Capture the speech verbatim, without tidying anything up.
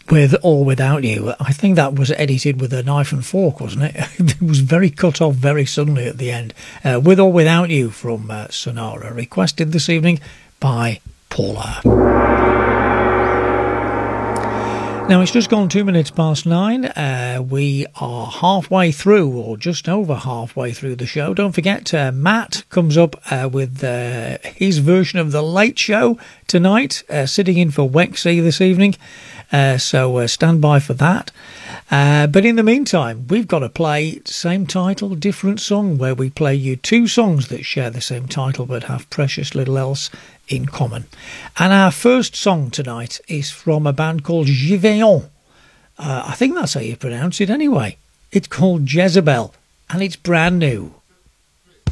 With or Without You. I think that was edited with a knife and fork, wasn't it? It was very cut off very suddenly at the end. Uh, With or Without You from uh, Sonara, requested this evening by Paula. Now it's just gone two minutes past nine. Uh, we are halfway through, or just over halfway through the show. Don't forget, uh, Matt comes up uh, with uh, his version of The Late Show tonight, uh, sitting in for Wexy this evening. Uh, so uh, stand by for that. Uh, but in the meantime, we've got to play same title, different song, where we play you two songs that share the same title but have precious little else in common. And our first song tonight is from a band called Giveon. Uh, I think that's how you pronounce it anyway. It's called Jezebel, and it's brand new.